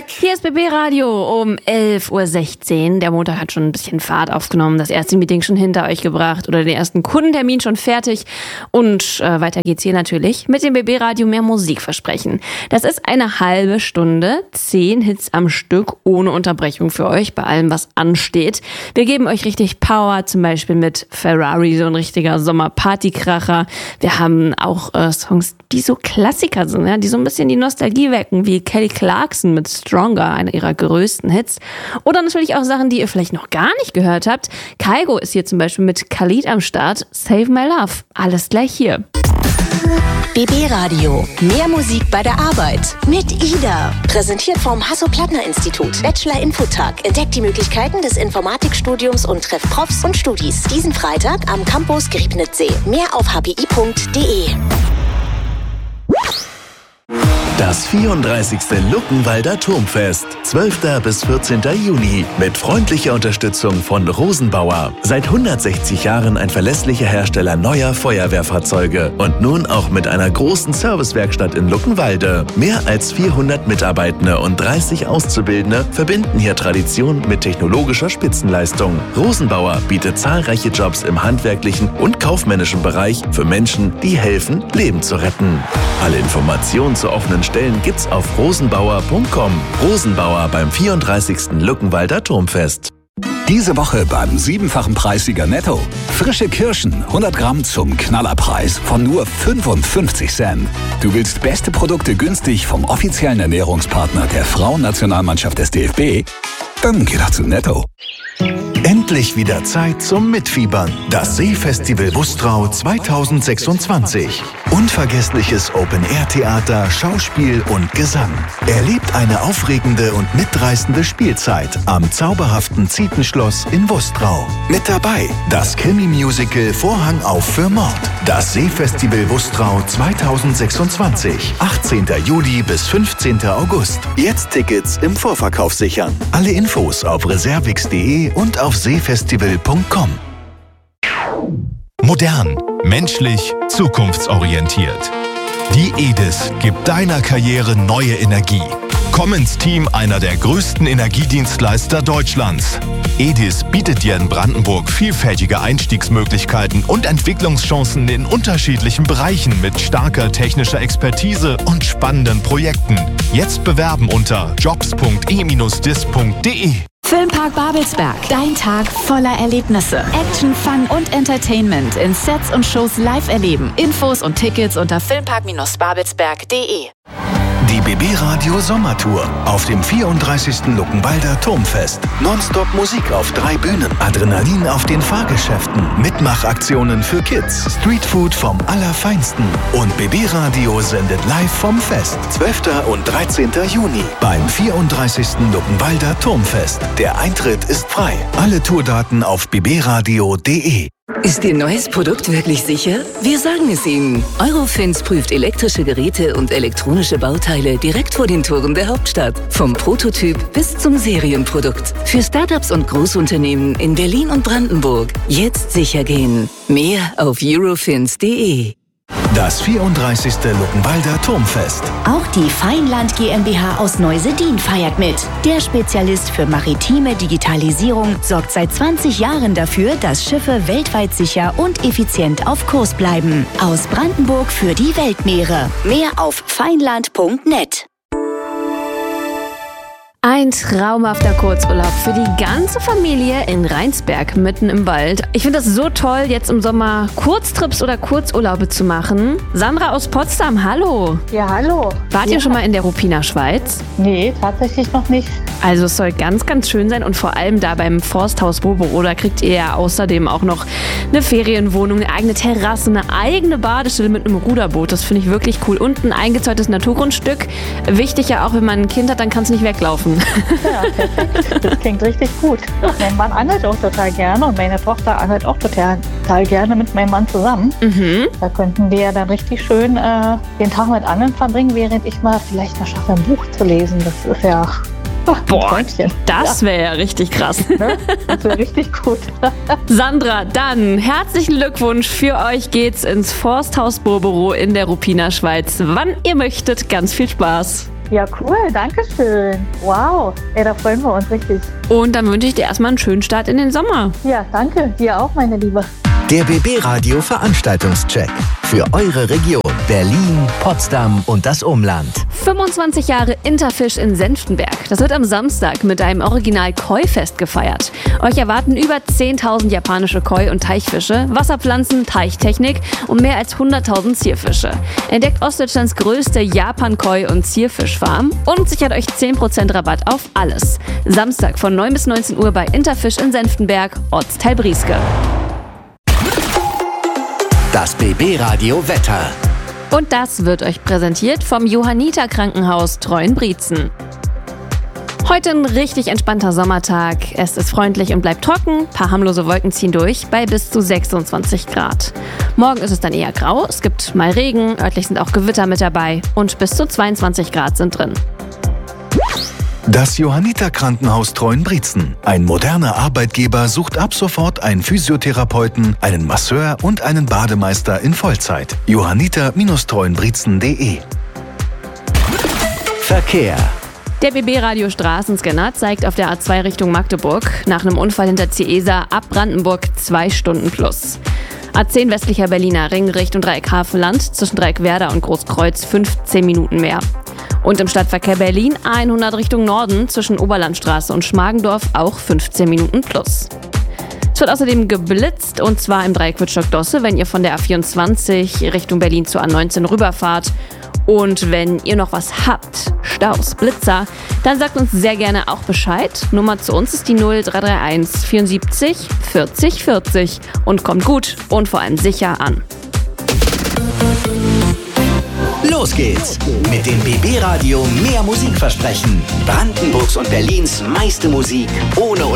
Check. Hier ist BB Radio um 11:16 Uhr. Der Montag hat schon ein bisschen Fahrt aufgenommen, das erste Meeting schon hinter euch gebracht oder den ersten Kundentermin schon fertig. Und weiter geht's hier natürlich mit dem BB Radio mehr Musikversprechen. Das ist eine halbe Stunde, 10 Hits am Stück ohne Unterbrechung für euch bei allem, was ansteht. Wir geben euch richtig Power, zum Beispiel mit Ferrari, so ein richtiger Sommerpartykracher. Wir haben auch Songs, die so Klassiker sind, ja, die so ein bisschen die Nostalgie wecken, wie Kelly Clarkson mit Stronger, einer ihrer größten Hits. Oder natürlich auch Sachen, die ihr vielleicht noch gar nicht gehört habt. Kygo ist hier zum Beispiel mit Khalid am Start. Save My Love. Alles gleich hier. BB Radio. Mehr Musik bei der Arbeit. Mit Ida. Präsentiert vom Hasso-Plattner-Institut. Bachelor-Infotag. Entdeckt die Möglichkeiten des Informatikstudiums und trefft Profs und Studis. Diesen Freitag am Campus Griebnitzsee. Mehr auf hbi.de. Das 34. Luckenwalder Turmfest, 12. bis 14. Juni, mit freundlicher Unterstützung von Rosenbauer. Seit 160 Jahren ein verlässlicher Hersteller neuer Feuerwehrfahrzeuge und nun auch mit einer großen Servicewerkstatt in Luckenwalde. Mehr als 400 Mitarbeitende und 30 Auszubildende verbinden hier Tradition mit technologischer Spitzenleistung. Rosenbauer bietet zahlreiche Jobs im handwerklichen und kaufmännischen Bereich für Menschen, die helfen, Leben zu retten. Alle Informationen zu offenen Stellen gibt's auf rosenbauer.com. Rosenbauer beim 34. Luckenwalder Turmfest. Diese Woche beim 7-fachen Preissieger Netto. Frische Kirschen, 100 Gramm zum Knallerpreis von nur 55 Cent. Du willst beste Produkte günstig vom offiziellen Ernährungspartner der Frauennationalmannschaft des DFB? Dann geh doch zu Netto. Endlich wieder Zeit zum Mitfiebern. Das Seefestival Wustrau 2026. Unvergessliches Open-Air-Theater, Schauspiel und Gesang. Erlebt eine aufregende und mitreißende Spielzeit am zauberhaften Zietenschloss in Wustrau. Mit dabei das Krimi-Musical Vorhang auf für Mord. Das Seefestival Wustrau 2026. 18. Juli bis 15. August. Jetzt Tickets im Vorverkauf sichern. Alle Infos auf reservix.de und auf seefestival.com. Modern, menschlich, zukunftsorientiert. Die EDIS gibt deiner Karriere neue Energie. Komm ins Team einer der größten Energiedienstleister Deutschlands. EDIS bietet dir in Brandenburg vielfältige Einstiegsmöglichkeiten und Entwicklungschancen in unterschiedlichen Bereichen mit starker technischer Expertise und spannenden Projekten. Jetzt bewerben unter jobs.e-dis.de. Filmpark Babelsberg. Dein Tag voller Erlebnisse. Action, Fun und Entertainment in Sets und Shows live erleben. Infos und Tickets unter filmpark-babelsberg.de. Die BB Radio Sommertour auf dem 34. Luckenwalder Turmfest. Nonstop Musik auf 3 Bühnen. Adrenalin auf den Fahrgeschäften. Mitmachaktionen für Kids. Streetfood vom Allerfeinsten. Und BB Radio sendet live vom Fest. 12. und 13. Juni beim 34. Luckenwalder Turmfest. Der Eintritt ist frei. Alle Tourdaten auf bbradio.de. Ist Ihr neues Produkt wirklich sicher? Wir sagen es Ihnen. Eurofins prüft elektrische Geräte und elektronische Bauteile direkt vor den Toren der Hauptstadt. Vom Prototyp bis zum Serienprodukt. Für Startups und Großunternehmen in Berlin und Brandenburg. Jetzt sicher gehen. Mehr auf eurofins.de. Das 34. Luckenwalder Turmfest. Auch die Feinland GmbH aus Neusedin feiert mit. Der Spezialist für maritime Digitalisierung sorgt seit 20 Jahren dafür, dass Schiffe weltweit sicher und effizient auf Kurs bleiben. Aus Brandenburg für die Weltmeere. Mehr auf feinland.net. Ein traumhafter Kurzurlaub für die ganze Familie in Rheinsberg, mitten im Wald. Ich finde das so toll, jetzt im Sommer Kurztrips oder Kurzurlaube zu machen. Sandra aus Potsdam, hallo. Ja, hallo. Wart ihr schon mal in der Ruppiner Schweiz? Nee, tatsächlich noch nicht. Also es soll ganz, ganz schön sein und vor allem da beim Forsthaus Bobero, da kriegt ihr ja außerdem auch noch eine Ferienwohnung, eine eigene Terrasse, eine eigene Badestelle mit einem Ruderboot. Das finde ich wirklich cool. Und ein eingezäuntes Naturgrundstück. Wichtig ja auch, wenn man ein Kind hat, dann kann es nicht weglaufen. Ja, perfekt. Das klingt richtig gut. Mein Mann angelt auch total gerne und meine Tochter angelt auch total gerne mit meinem Mann zusammen. Mhm. Da könnten wir dann richtig schön den Tag mit Angeln verbringen, während ich mal vielleicht noch schaffe, ein Buch zu lesen. Das ist ja... Boah, das wäre ja richtig krass. Das wäre richtig gut. Sandra, dann herzlichen Glückwunsch. Für euch geht's ins Forsthaus Bobero in der Ruppiner Schweiz. Wann ihr möchtet, ganz viel Spaß. Ja, cool, danke schön. Wow, ey, da freuen wir uns richtig. Und dann wünsche ich dir erstmal einen schönen Start in den Sommer. Ja, danke, dir auch, meine Liebe. Der BB Radio Veranstaltungscheck für eure Region Berlin, Potsdam und das Umland. 25 Jahre Interfisch in Senftenberg. Das wird am Samstag mit einem Original-Koi-Fest gefeiert. Euch erwarten über 10.000 japanische Koi- und Teichfische, Wasserpflanzen, Teichtechnik und mehr als 100.000 Zierfische. Entdeckt Ostdeutschlands größte Japan-Koi- und Zierfischfarm und sichert euch 10% Rabatt auf alles. Samstag von 9 bis 19 Uhr bei Interfisch in Senftenberg, Ortsteil Brieske. Das BB Radio Wetter. Und das wird euch präsentiert vom Johanniter Krankenhaus Treuenbrietzen. Heute ein richtig entspannter Sommertag. Es ist freundlich und bleibt trocken. Paar harmlose Wolken ziehen durch bei bis zu 26 Grad. Morgen ist es dann eher grau. Es gibt mal Regen. Örtlich sind auch Gewitter mit dabei. Und bis zu 22 Grad sind drin. Das Johanniter Krankenhaus Treuenbrietzen. Ein moderner Arbeitgeber sucht ab sofort einen Physiotherapeuten, einen Masseur und einen Bademeister in Vollzeit. johanniter-treuenbrietzen.de. Verkehr. Der BB-Radio Straßenscanner zeigt auf der A2 Richtung Magdeburg nach einem Unfall hinter Ciesa ab Brandenburg 2 Stunden plus. A10 westlicher Berliner Ring Richtung Dreieck Havelland zwischen Dreieck Werder und Großkreuz 15 Minuten mehr. Und im Stadtverkehr Berlin A100 Richtung Norden zwischen Oberlandstraße und Schmargendorf auch 15 Minuten plus. Es wird außerdem geblitzt und zwar im Dreieck Wittstock-Dosse, wenn ihr von der A24 Richtung Berlin zur A19 rüberfahrt. Und wenn ihr noch was habt, Staus, Blitzer, dann sagt uns sehr gerne auch Bescheid. Nummer zu uns ist die 0331 74 40 40 und kommt gut und vor allem sicher an. Los geht's mit dem BB Radio mehr Musikversprechen. Brandenburgs und Berlins meiste Musik ohne